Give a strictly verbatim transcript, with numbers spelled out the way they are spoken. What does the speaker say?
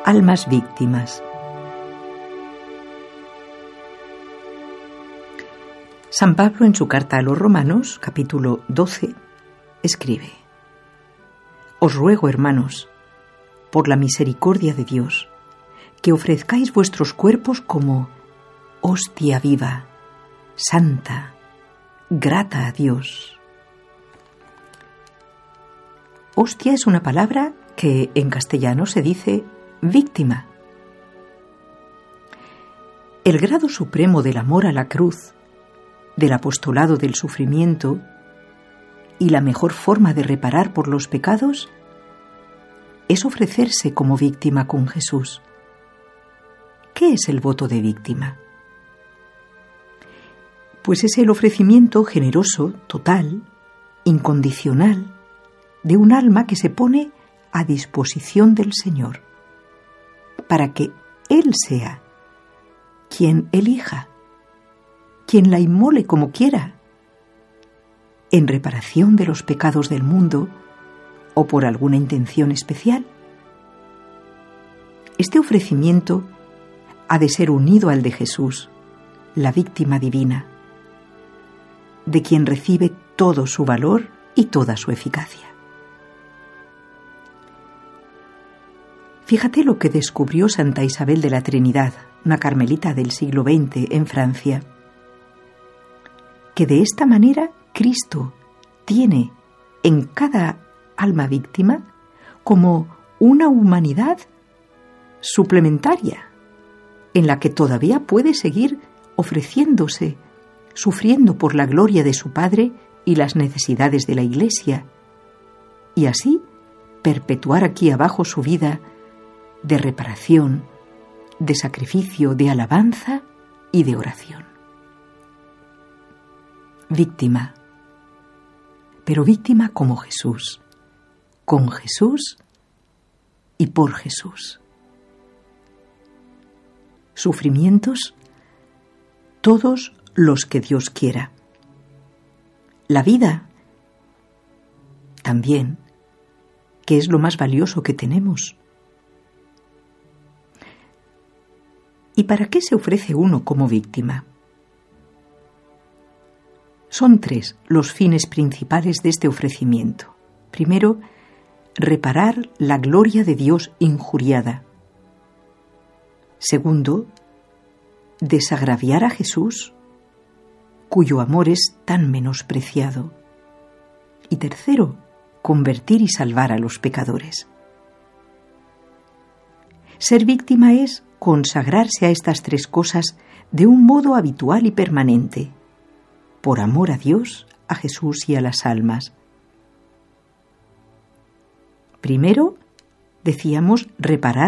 almas víctimas. San Pablo, en su carta a los Romanos, capítulo doce, escribe: Os ruego, hermanos, por la misericordia de Dios, que ofrezcáis vuestros cuerpos como hostia viva, santa, grata a Dios. Hostia es una palabra que en castellano se dice víctima. El grado supremo del amor a la cruz, del apostolado del sufrimiento y la mejor forma de reparar por los pecados es ofrecerse como víctima con Jesús. ¿Qué es el voto de víctima? Pues es el ofrecimiento generoso, total, incondicional, de un alma que se pone a disposición del Señor, para que Él sea quien elija, quien la inmole como quiera, en reparación de los pecados del mundo o por alguna intención especial. Este ofrecimiento ha de ser unido al de Jesús, la víctima divina, de quien recibe todo su valor y toda su eficacia. Fíjate lo que descubrió Santa Isabel de la Trinidad, una carmelita del siglo veinte en Francia, que de esta manera Cristo tiene en cada alma víctima como una humanidad suplementaria, en la que todavía puede seguir ofreciéndose, sufriendo por la gloria de su Padre y las necesidades de la Iglesia, y así perpetuar aquí abajo su vida de reparación, de sacrificio, de alabanza y de oración. Víctima, pero víctima como Jesús, con Jesús y por Jesús. Sufrimientos, todos los que Dios quiera. La vida, también, que es lo más valioso que tenemos. ¿Y para qué se ofrece uno como víctima? Son tres los fines principales de este ofrecimiento. Primero, reparar la gloria de Dios injuriada. Segundo, desagraviar a Jesús, cuyo amor es tan menospreciado. Y tercero, convertir y salvar a los pecadores. Ser víctima es consagrarse a estas tres cosas de un modo habitual y permanente, por amor a Dios, a Jesús y a las almas. Primero, decíamos, reparar